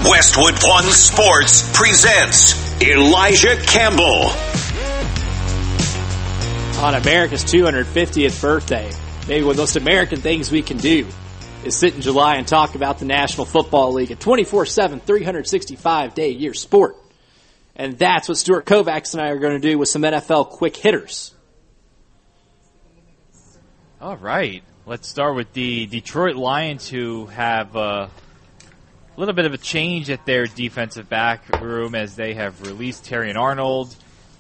Westwood One Sports presents Elijah Campbell. On America's 250th birthday, maybe one of the most American things we can do is sit in July and talk about the National Football League, a 24/7, 365-day-a-year sport. And that's what Stuart Kovacs and I are going to do with some NFL quick hitters. All right. Let's start with the Detroit Lions, who have a little bit of a change at their defensive back room as they have released Terrion Arnold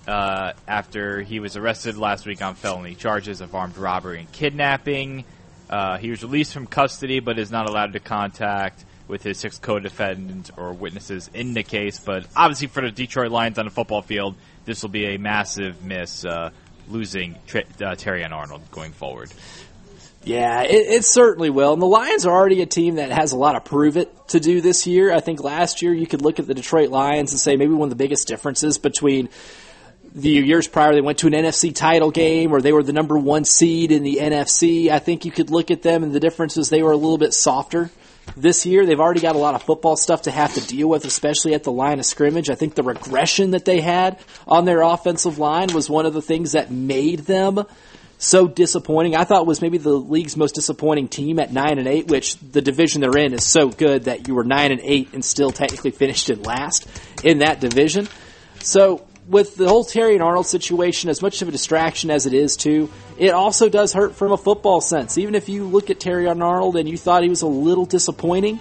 after he was arrested last week on felony charges of armed robbery and kidnapping. He was released from custody but is not allowed to contact with his 6 co-defendants or witnesses in the case. But obviously for the Detroit Lions on the football field, this will be a massive miss, losing Terrion Arnold going forward. Yeah, it certainly will. And the Lions are already a team that has a lot of prove it to do this year. I think last year you could look at the Detroit Lions and say maybe one of the biggest differences between the years prior, they went to an NFC title game or they were the number 1 seed in the NFC. I think you could look at them and the difference is they were a little bit softer this year. They've already got a lot of football stuff to have to deal with, especially at the line of scrimmage. I think the regression that they had on their offensive line was one of the things that made them so disappointing. I thought it was maybe the league's most disappointing team at 9-8, which the division they're in is so good that you were 9-8 and still technically finished in last in that division. So with the whole Terrion Arnold situation, as much of a distraction as it is too, it also does hurt from a football sense. Even if you look at Terrion Arnold and you thought he was a little disappointing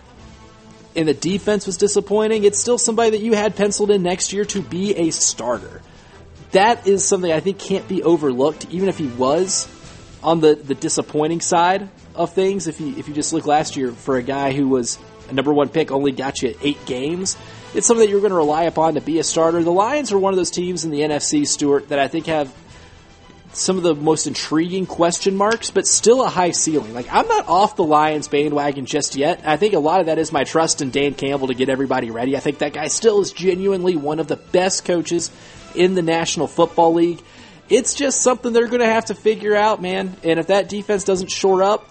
and the defense was disappointing, it's still somebody that you had penciled in next year to be a starter. That is something I think can't be overlooked, even if he was on the disappointing side of things. If you just look last year for a guy who was a number 1 pick, only got you 8 games, it's something that you're going to rely upon to be a starter. The Lions are one of those teams in the NFC, Stuart, that I think have some of the most intriguing question marks, but still a high ceiling. Like, I'm not off the Lions bandwagon just yet. I think a lot of that is my trust in Dan Campbell to get everybody ready. I think that guy still is genuinely one of the best coaches in the National Football League. It's just something they're going to have to figure out, man. And if that defense doesn't shore up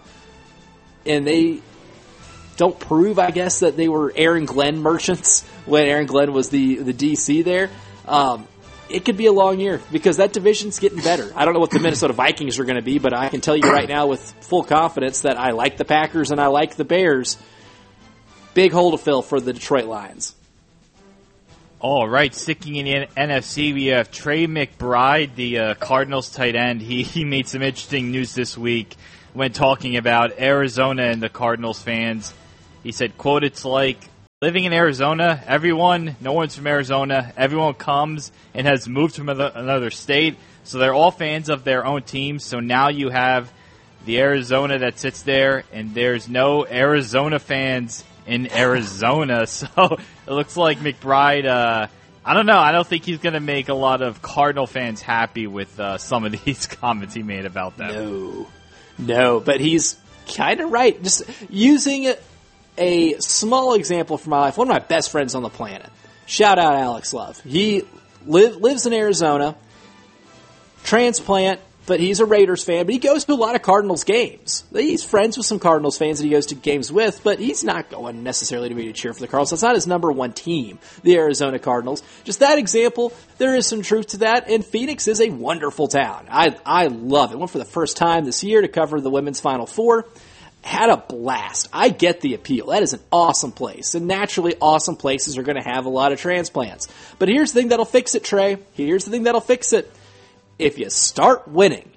and they don't prove, I guess, that they were Aaron Glenn merchants when Aaron Glenn was the DC there, it could be a long year because that division's getting better. I don't know what the Minnesota Vikings are going to be, but I can tell you right now with full confidence that I like the Packers and I like the Bears. Big hole to fill for the Detroit Lions. All right, sticking in the NFC, we have Trey McBride, the Cardinals tight end. He made some interesting news this week when talking about Arizona and the Cardinals fans. He said, quote, "It's like living in Arizona. No one's from Arizona. Everyone comes and has moved from another state, so they're all fans of their own team. So now you have the Arizona that sits there, and there's no Arizona fans in Arizona." So it looks like McBride, I don't know. I don't think he's going to make a lot of Cardinal fans happy with some of these comments he made about them. No, but he's kind of right. Just using a small example from my life, one of my best friends on the planet, shout out Alex Love. He lives in Arizona, transplant, but he's a Raiders fan, but he goes to a lot of Cardinals games. He's friends with some Cardinals fans that he goes to games with, but he's not going necessarily to be to cheer for the Cardinals. That's not his number 1 team, the Arizona Cardinals. Just that example, there is some truth to that, and Phoenix is a wonderful town. I love it. Went for the first time this year to cover the women's Final Four. Had a blast. I get the appeal. That is an awesome place, and naturally awesome places are going to have a lot of transplants. But here's the thing that'll fix it, Trey. Here's the thing that'll fix it. If you start winning,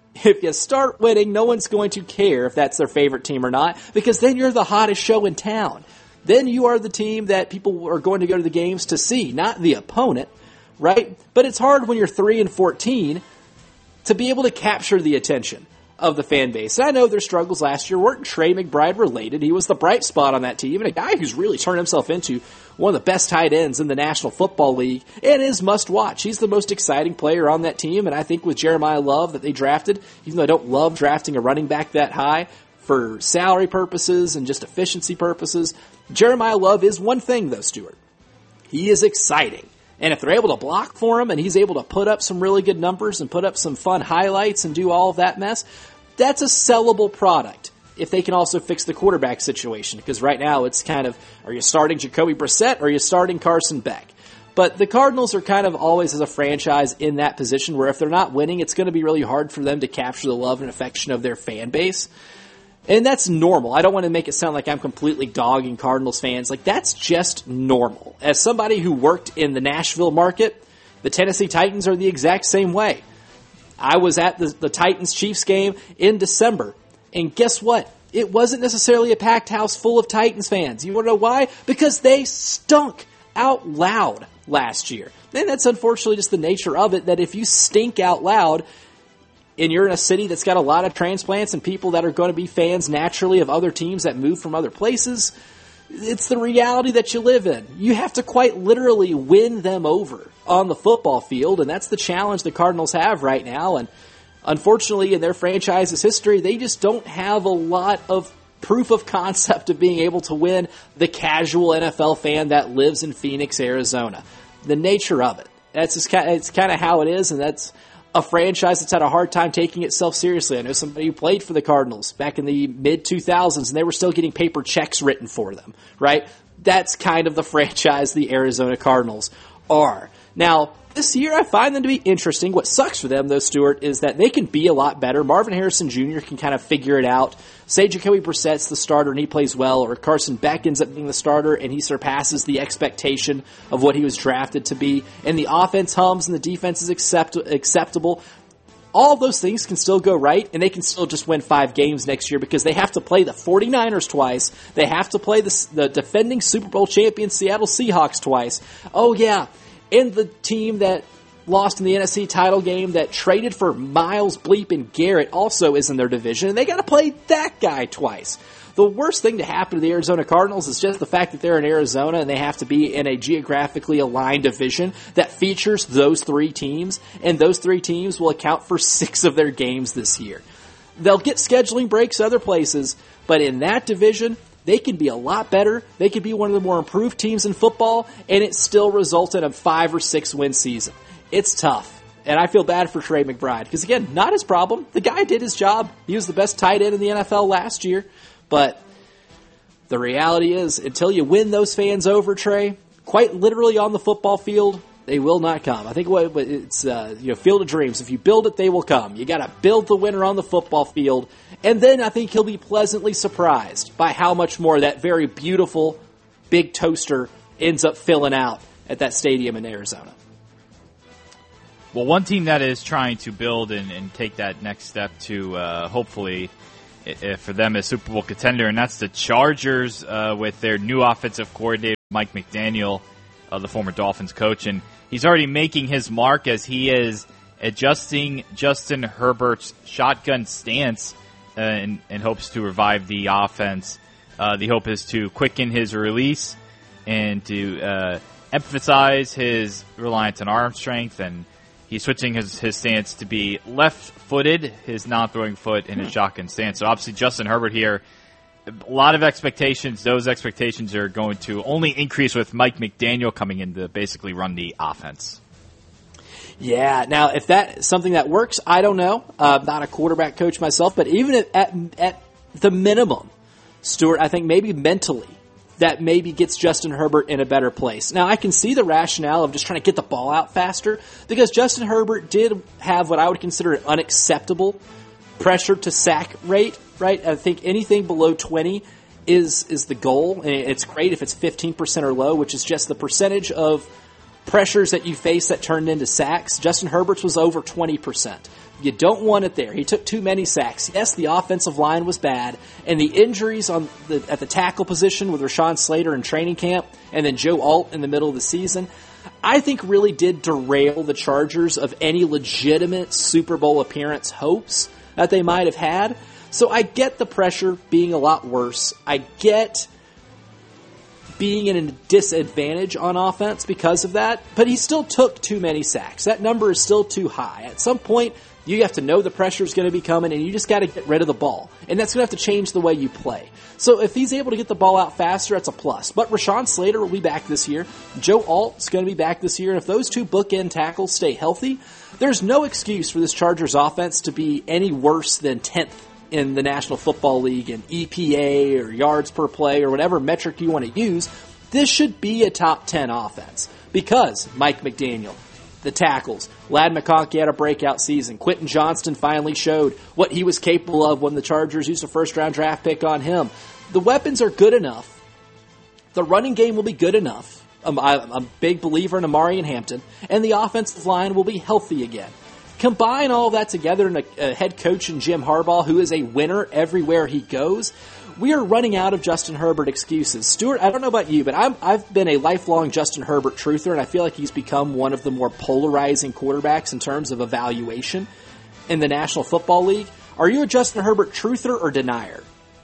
no one's going to care if that's their favorite team or not, because then you're the hottest show in town. Then you are the team that people are going to go to the games to see, not the opponent, right? But it's hard when you're 3-14 to be able to capture the attention of the fan base. And I know their struggles last year weren't Trey McBride related. He was the bright spot on that team and a guy who's really turned himself into one of the best tight ends in the National Football League and is must watch. He's the most exciting player on that team, and I think with Jeremiah Love that they drafted, even though I don't love drafting a running back that high for salary purposes and just efficiency purposes, Jeremiah Love is one thing though, Stuart. He is exciting. And if they're able to block for him and he's able to put up some really good numbers and put up some fun highlights and do all of that mess, that's a sellable product if they can also fix the quarterback situation, because right now it's kind of, are you starting Jacoby Brissett or are you starting Carson Beck? But the Cardinals are kind of always as a franchise in that position where if they're not winning, it's going to be really hard for them to capture the love and affection of their fan base. And that's normal. I don't want to make it sound like I'm completely dogging Cardinals fans. Like, that's just normal. As somebody who worked in the Nashville market, the Tennessee Titans are the exact same way. I was at the Titans-Chiefs game in December. And guess what? It wasn't necessarily a packed house full of Titans fans. You want to know why? Because they stunk out loud last year. And that's unfortunately just the nature of it, that if you stink out loud and you're in a city that's got a lot of transplants and people that are going to be fans naturally of other teams that move from other places, it's the reality that you live in. You have to quite literally win them over on the football field, and that's the challenge the Cardinals have right now. And unfortunately, in their franchise's history, they just don't have a lot of proof of concept of being able to win the casual NFL fan that lives in Phoenix, Arizona. The nature of it. It's kind of how it is, and that's a franchise that's had a hard time taking itself seriously. I know somebody who played for the Cardinals back in the mid-2000s, and they were still getting paper checks written for them, right? That's kind of the franchise the Arizona Cardinals are. Now, this year, I find them to be interesting. What sucks for them, though, Stuart, is that they can be a lot better. Marvin Harrison Jr. can kind of figure it out. Say Jacoby Brissett's the starter and he plays well, or Carson Beck ends up being the starter and he surpasses the expectation of what he was drafted to be, and the offense hums and the defense is acceptable. All of those things can still go right, and they can still just win 5 games next year because they have to play the 49ers twice. They have to play the defending Super Bowl champion Seattle Seahawks twice. Oh, yeah. And the team that lost in the NFC title game that traded for Myles Bleepin Garrett also is in their division, and they got to play that guy twice. The worst thing to happen to the Arizona Cardinals is just the fact that they're in Arizona and they have to be in a geographically aligned division that features those 3 teams, and those 3 teams will account for 6 of their games this year. They'll get scheduling breaks other places, but in that division, they can be a lot better. They could be one of the more improved teams in football, and it still results in a 5 or 6 win season. It's tough, and I feel bad for Trey McBride because, again, not his problem. The guy did his job. He was the best tight end in the NFL last year, but the reality is, until you win those fans over, Trey, quite literally on the football field, they will not come. I think it's Field of Dreams. If you build it, they will come. You got to build the winner on the football field, and then I think he'll be pleasantly surprised by how much more that very beautiful big toaster ends up filling out at that stadium in Arizona. Well, one team that is trying to build and take that next step to hopefully for them a Super Bowl contender, and that's the Chargers with their new offensive coordinator, Mike McDaniel, the former Dolphins coach, and he's already making his mark as he is adjusting Justin Herbert's shotgun stance and hopes to revive the offense. The hope is to quicken his release and to emphasize his reliance on arm strength, and he's switching his stance to be left-footed, his non-throwing foot, in his shotgun stance. So obviously Justin Herbert here, a lot of expectations. Those expectations are going to only increase with Mike McDaniel coming in to basically run the offense. Yeah, now if that's something that works, I don't know. I'm not a quarterback coach myself, but even at the minimum, Stuart, I think maybe mentally, that maybe gets Justin Herbert in a better place. Now, I can see the rationale of just trying to get the ball out faster, because Justin Herbert did have what I would consider an unacceptable pressure to sack rate, right? I think anything below 20 is the goal, and it's great if it's 15% or low, which is just the percentage of pressures that you face that turned into sacks. Justin Herbert's was over 20%. You don't want it there. He took too many sacks. Yes, the offensive line was bad, and the injuries at the tackle position with Rashawn Slater in training camp, and then Joe Alt in the middle of the season, I think really did derail the Chargers of any legitimate Super Bowl appearance hopes that they might have had. So I get the pressure being a lot worse. I get being in a disadvantage on offense because of that, but he still took too many sacks. That number is still too high. At some point, you have to know the pressure is going to be coming, and you just got to get rid of the ball. And that's going to have to change the way you play. So if he's able to get the ball out faster, that's a plus. But Rashawn Slater will be back this year. Joe Alt's going to be back this year. And if those 2 bookend tackles stay healthy, there's no excuse for this Chargers offense to be any worse than 10th in the National Football League in EPA or yards per play or whatever metric you want to use, this should be a top 10 offense because Mike McDaniel, the tackles, Ladd McConkey had a breakout season. Quentin Johnston finally showed what he was capable of when the Chargers used a first-round draft pick on him. The weapons are good enough. The running game will be good enough. I'm a big believer in Amari and Hampton, and the offensive line will be healthy again. Combine all of that together in a head coach in Jim Harbaugh who is a winner everywhere he goes. We are running out of Justin Herbert excuses. Stuart, I don't know about you, but I've been a lifelong Justin Herbert truther, and I feel like he's become one of the more polarizing quarterbacks in terms of evaluation in the National Football League. Are you a Justin Herbert truther or denier?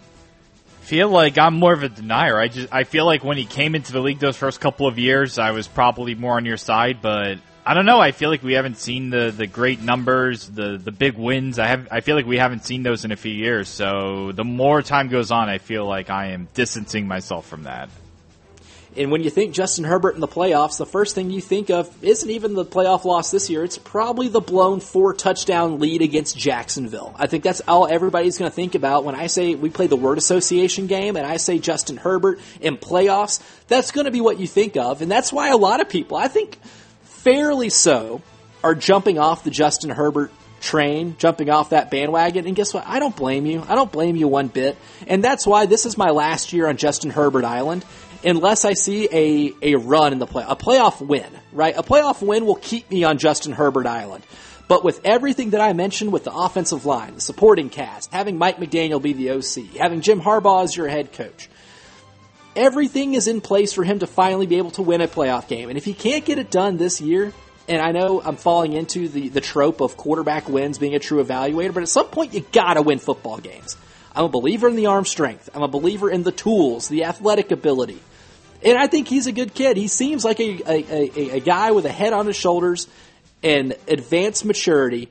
Feel like I'm more of a denier. I feel like when he came into the league those first couple of years, I was probably more on your side, but I don't know. I feel like we haven't seen the great numbers, the big wins. I feel like we haven't seen those in a few years. So the more time goes on, I feel like I am distancing myself from that. And when you think Justin Herbert in the playoffs, the first thing you think of isn't even the playoff loss this year. It's probably the blown 4-touchdown lead against Jacksonville. I think that's all everybody's going to think about when I say we play the word association game and I say Justin Herbert in playoffs. That's going to be what you think of. And that's why a lot of people, I think fairly so, are jumping off the Justin Herbert train, jumping off that bandwagon. And guess what? I don't blame you. I don't blame you one bit. And that's why this is my last year on Justin Herbert Island. Unless I see a run in the a playoff win, right? A playoff win will keep me on Justin Herbert Island. But with everything that I mentioned with the offensive line, the supporting cast, having Mike McDaniel be the OC, having Jim Harbaugh as your head coach, everything is in place for him to finally be able to win a playoff game. And if he can't get it done this year, and I know I'm falling into the trope of quarterback wins being a true evaluator, but at some point you gotta win football games. I'm a believer in the arm strength. I'm a believer in the tools, the athletic ability. And I think he's a good kid. He seems like a guy with a head on his shoulders and advanced maturity.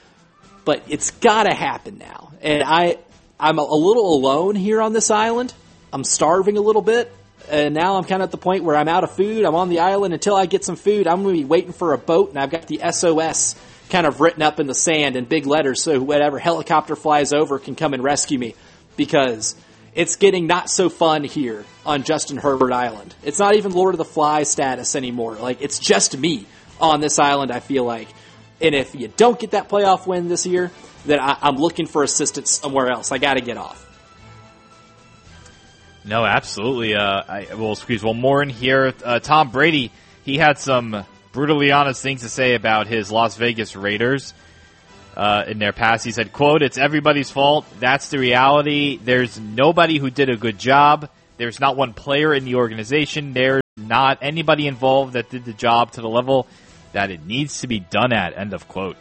But it's got to happen now. And I'm a little alone here on this island. I'm starving a little bit. And now I'm kind of at the point where I'm out of food. I'm on the island. Until I get some food, I'm going to be waiting for a boat. And I've got the SOS kind of written up in the sand in big letters so whatever helicopter flies over can come and rescue me. Because it's getting not so fun here on Justin Herbert Island. It's not even Lord of the Flies status anymore. Like, it's just me on this island, I feel like. And if you don't get that playoff win this year, then I'm looking for assistance somewhere else. I got to get off. No, absolutely. We'll squeeze one more in here. Tom Brady, he had some brutally honest things to say about his Las Vegas Raiders. In their past, he said, quote, "It's everybody's fault. That's the reality. There's nobody who did a good job. There's not one player in the organization. There's not anybody involved that did the job to the level that it needs to be done at," end of quote.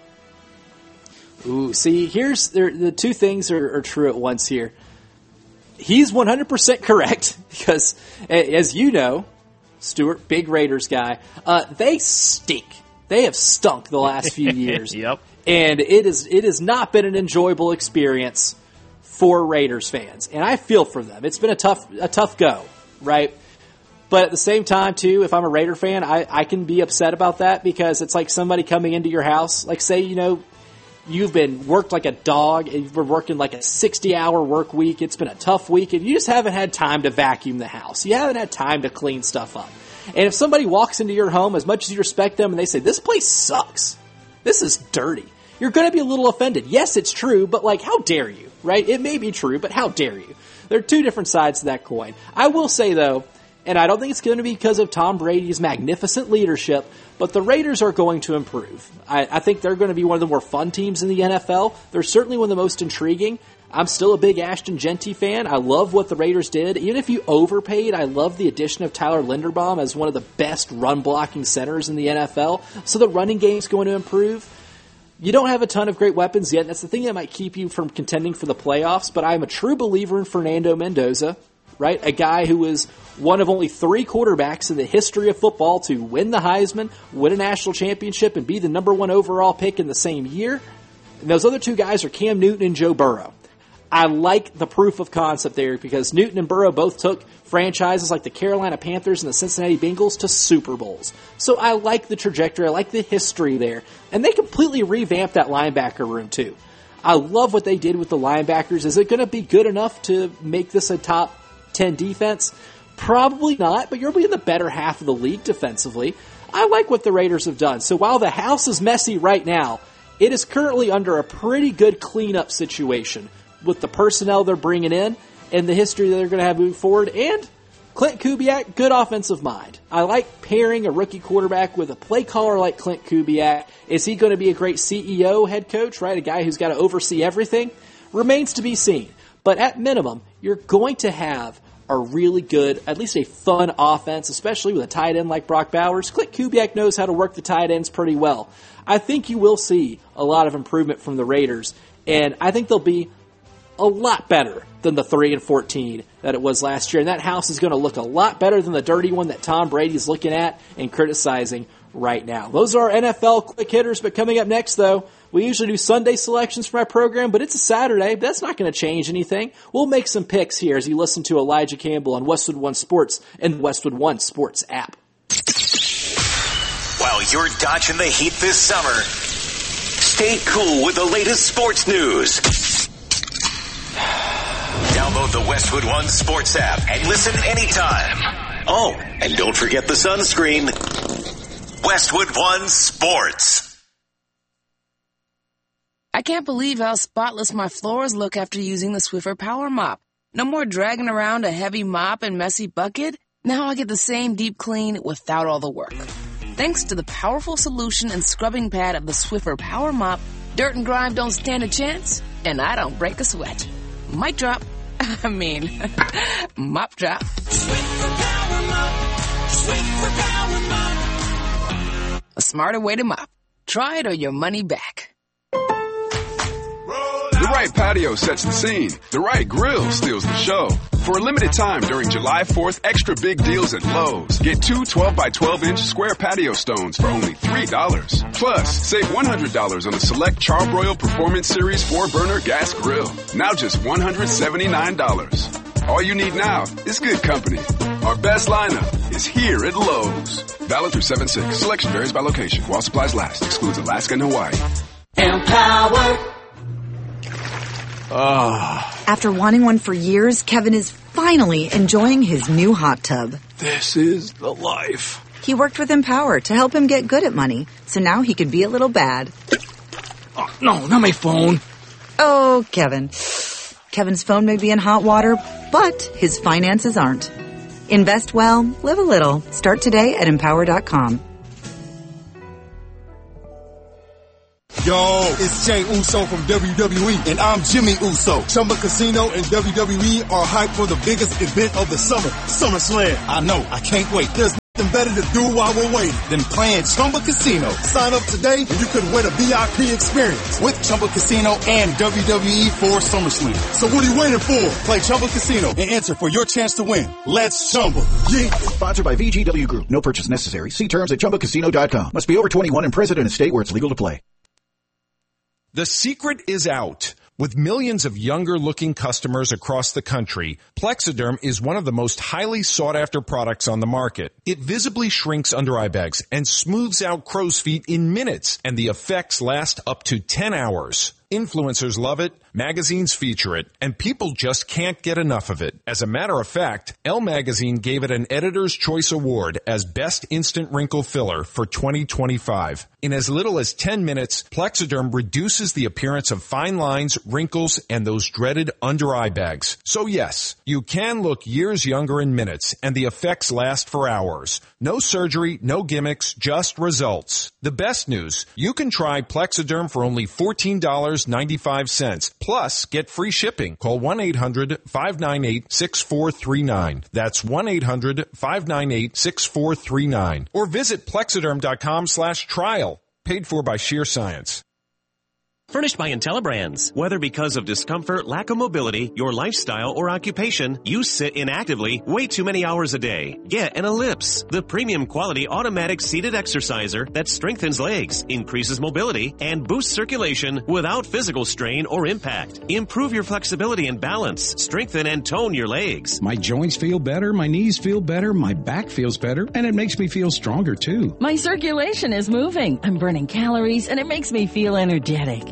Ooh, see, the two things are true at once here. He's 100% correct because, as you know, Stuart, big Raiders guy, they stink. They have stunk the last few years. Yep. And it has not been an enjoyable experience for Raiders fans. And I feel for them. It's been a tough go, right? But at the same time, too, if I'm a Raider fan, I can be upset about that because it's like somebody coming into your house. Like, say, you've been worked like a dog, and you've been working like a 60-hour work week. It's been a tough week, and you just haven't had time to vacuum the house. You haven't had time to clean stuff up. And if somebody walks into your home, as much as you respect them, and they say, "This place sucks. This is dirty," you're going to be a little offended. Yes, it's true, but like, how dare you, right? It may be true, but how dare you? There are two different sides to that coin. I will say, though, and I don't think it's going to be because of Tom Brady's magnificent leadership, but the Raiders are going to improve. I think they're going to be one of the more fun teams in the NFL. They're certainly one of the most intriguing. I'm still a big Ashton Genty fan. I love what the Raiders did. Even if you overpaid, I love the addition of Tyler Linderbaum as one of the best run-blocking centers in the NFL. So the running game's going to improve. You don't have a ton of great weapons yet. That's the thing that might keep you from contending for the playoffs, but I'm a true believer in Fernando Mendoza, right? A guy who is one of only 3 quarterbacks in the history of football to win the Heisman, win a national championship, and be the number 1 overall pick in the same year. And those other 2 guys are Cam Newton and Joe Burrow. I like the proof of concept there because Newton and Burrow both took franchises like the Carolina Panthers and the Cincinnati Bengals to Super Bowls. So I like the trajectory. I like the history there. And they completely revamped that linebacker room too. I love what they did with the linebackers. Is it going to be good enough to make this a top 10 defense? Probably not, but you'll be in the better half of the league defensively. I like what the Raiders have done. So while the house is messy right now, it is currently under a pretty good cleanup situation with the personnel they're bringing in and the history that they're going to have moving forward. And Clint Kubiak, good offensive mind. I like pairing a rookie quarterback with a play caller like Clint Kubiak. Is he going to be a great CEO head coach, right? A guy who's got to oversee everything? Remains to be seen. But at minimum, you're going to have a really good, at least a fun offense, especially with a tight end like Brock Bowers. Clint Kubiak knows how to work the tight ends pretty well. I think you will see a lot of improvement from the Raiders, and I think they'll be a lot better than the 3-14 that it was last year. And that house is going to look a lot better than the dirty one that Tom Brady's looking at and criticizing right now. Those are our NFL quick hitters, but coming up next, though, we usually do Sunday selections for my program, but it's a Saturday. But that's not going to change anything. We'll make some picks here as you listen to Elijah Campbell on Westwood One Sports and the Westwood One Sports app. While you're dodging the heat this summer, stay cool with the latest sports news. Download the Westwood One Sports app and listen anytime. Oh, and don't forget the sunscreen. Westwood One Sports. I can't believe how spotless my floors look after using the Swiffer Power Mop. No more dragging around a heavy mop and messy bucket. Now I get the same deep clean without all the work. Thanks to the powerful solution and scrubbing pad of the Swiffer Power Mop, dirt and grime don't stand a chance, and I don't break a sweat. Mic drop. Mop drop. Swiffer Power Mop. Swiffer Power Mop. A smarter way to mop. Try it or your money back. The right patio sets the scene. The right grill steals the show. For a limited time during July 4th, extra big deals at Lowe's. Get two 12x12-inch square patio stones for only $3. Plus, save $100 on a select Charbroil Performance Series 4-burner gas grill. Now just $179. All you need now is good company. Our best lineup is here at Lowe's. Valid through 7/6. Selection varies by location. While supplies last. Excludes Alaska and Hawaii. Empower. After wanting one for years, Kevin is finally enjoying his new hot tub. This is the life. He worked with Empower to help him get good at money, so now he could be a little bad. Oh, no, not my phone. Oh, Kevin. Kevin's phone may be in hot water, but his finances aren't. Invest well, live a little. Start today at Empower.com. Yo, it's Jey Uso from WWE, and I'm Jimmy Uso. Chumba Casino and WWE are hyped for the biggest event of the summer, SummerSlam. I know, I can't wait. There's nothing better to do while we're waiting than playing Chumba Casino. Sign up today and you could win a VIP experience with Chumba Casino and WWE for SummerSlam. So what are you waiting for? Play Chumba Casino and enter for your chance to win. Let's Chumba. Yeah. Sponsored by VGW Group. No purchase necessary. See terms at ChumbaCasino.com. Must be over 21 and present in a state where it's legal to play. The secret is out. With millions of younger-looking customers across the country, Plexiderm is one of the most highly sought-after products on the market. It visibly shrinks under-eye bags and smooths out crow's feet in minutes, and the effects last up to 10 hours. Influencers love it, magazines feature it, and people just can't get enough of it. As a matter of fact, Elle Magazine gave it an Editor's Choice Award as Best Instant Wrinkle Filler for 2025. In as little as 10 minutes, Plexiderm reduces the appearance of fine lines, wrinkles, and those dreaded under-eye bags. So yes, you can look years younger in minutes, and the effects last for hours. No surgery, no gimmicks, just results. The best news, you can try Plexiderm for only $14.95. Plus, get free shipping. Call 1-800-598-6439. That's 1-800-598-6439. Or visit Plexiderm.com/trial. Paid for by Sheer Science. Furnished by IntelliBrands. Whether because of discomfort, lack of mobility, your lifestyle, or occupation, you sit inactively way too many hours a day. Get an Ellipse, the premium quality automatic seated exerciser that strengthens legs, increases mobility, and boosts circulation without physical strain or impact. Improve your flexibility and balance. Strengthen and tone your legs. My joints feel better, my knees feel better, my back feels better, and it makes me feel stronger too. My circulation is moving. I'm burning calories, and it makes me feel energetic.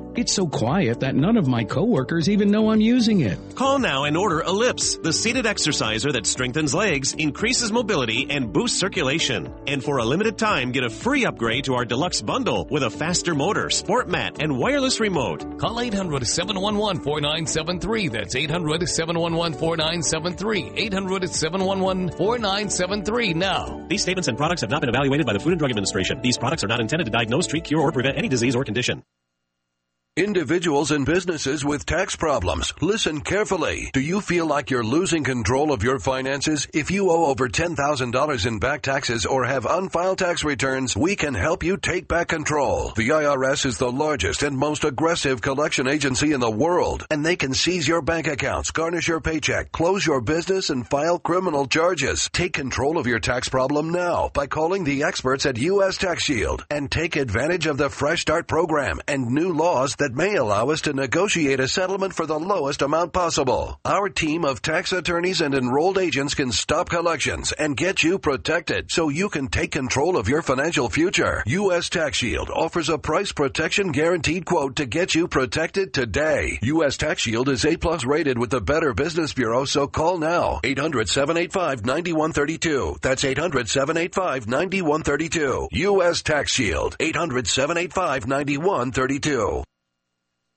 It's so quiet that none of my coworkers even know I'm using it. Call now and order Ellipse, the seated exerciser that strengthens legs, increases mobility, and boosts circulation. And for a limited time, get a free upgrade to our deluxe bundle with a faster motor, sport mat, and wireless remote. Call 800-711-4973. That's 800-711-4973. 800-711-4973 now. These statements and products have not been evaluated by the Food and Drug Administration. These products are not intended to diagnose, treat, cure, or prevent any disease or condition. Individuals and businesses with tax problems, listen carefully. Do you feel like you're losing control of your finances? If you owe over $10,000 in back taxes or have unfiled tax returns, we can help you take back control. The IRS is the largest and most aggressive collection agency in the world, and they can seize your bank accounts, garnish your paycheck, close your business, and file criminal charges. Take control of your tax problem now by calling the experts at U.S. Tax Shield and take advantage of the Fresh Start program and new laws that may allow us to negotiate a settlement for the lowest amount possible. Our team of tax attorneys and enrolled agents can stop collections and get you protected so you can take control of your financial future. U.S. Tax Shield offers a price protection guaranteed quote to get you protected today. U.S. Tax Shield is A+ rated with the Better Business Bureau, so call now. 800-785-9132. That's 800-785-9132. U.S. Tax Shield. 800-785-9132.